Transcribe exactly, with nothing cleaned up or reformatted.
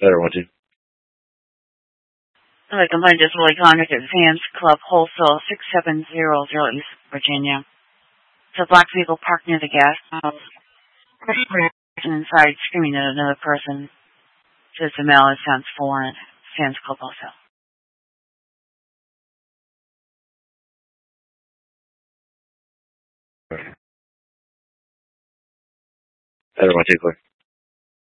Better one, two. The complaint is Willie Conduct at Sam's Club Wholesale, six seven zero zero East Virginia. So black vehicle parked near the gas house. Person inside screaming at another person. Says the male is sounds foreign. Sam's Club Wholesale. Better one, two, clear.